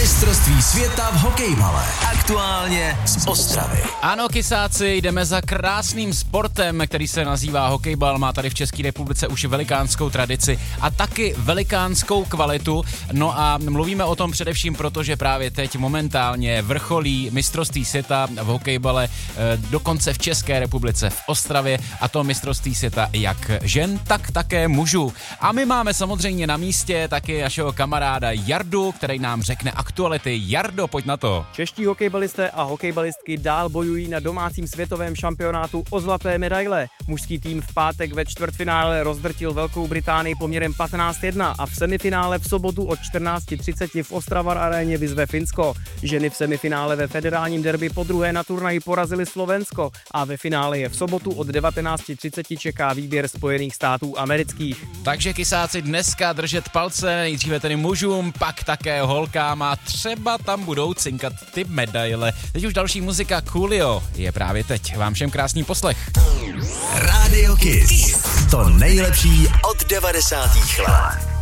Mistrovství světa v hokejbale. Aktuálně z Ostravy. Ano, kysáci, jdeme za krásným sportem, který se nazývá hokejbal. Má tady v České republice už velikánskou tradici a taky velikánskou kvalitu. No a mluvíme o tom především proto, že právě teď momentálně vrcholí mistrovství světa v hokejbale dokonce v České republice v Ostravě, a to mistrovství světa jak žen, tak také mužů. A my máme samozřejmě na místě taky našeho kamaráda Jardu, který nám řekne aktuality. Jardo, pojď na to. Čeští hokejbalisté a hokejbalistky dál bojují na domácím světovém šampionátu o zlaté medaile. Mužský tým v pátek ve čtvrtfinále rozdrtil Velkou Británii poměrem 15-1 a v semifinále v sobotu od 14:30 v Ostravar aréně vyzve Finsko. Ženy v semifinále ve federálním derby podruhé na turnaji porazily Slovensko a ve finále je v sobotu od 19:30 čeká výběr Spojených států amerických. Takže kysáci, dneska držet palce, nejdříve tedy mužům, pak také holkám a třeba tam budou cinkat ty medaile. Teď už další muzika, Coolio je právě teď. Vám všem krásný poslech. Radio Kiss. To nejlepší od 90. let.